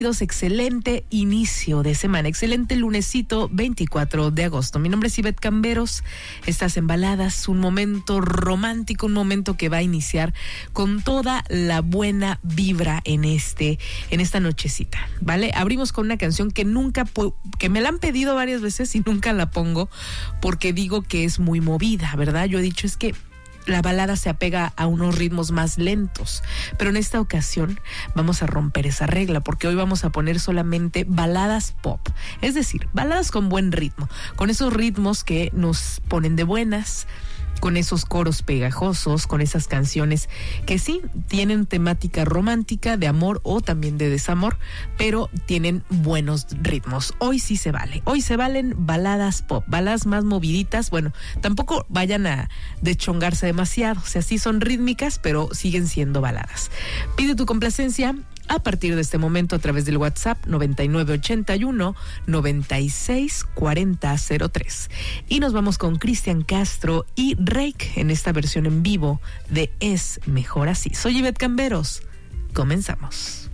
Excelente inicio de semana, excelente lunesito 24 de agosto. Mi nombre es Ivette Camberos, estás en Baladas, un momento romántico, un momento que va a iniciar con toda la buena vibra en esta nochecita, ¿vale? Abrimos con una canción que que me la han pedido varias veces y nunca la pongo porque digo que es muy movida, ¿verdad? Yo he dicho es que la balada se apega a unos ritmos más lentos, pero en esta ocasión vamos a romper esa regla porque hoy vamos a poner solamente baladas pop, es decir, baladas con buen ritmo, con esos ritmos que nos ponen de buenas, con esos coros pegajosos, con esas canciones que sí tienen temática romántica, de amor o también de desamor, pero tienen buenos ritmos. Hoy sí se vale. Hoy se valen baladas pop, baladas más moviditas. Bueno, tampoco vayan a deschongarse demasiado. O sea, sí son rítmicas, pero siguen siendo baladas. Pide tu complacencia a partir de este momento a través del WhatsApp 9981-964003. Y nos vamos con Cristian Castro y Rake en esta versión en vivo de Es Mejor Así. Soy Ivette Camberos. Comenzamos.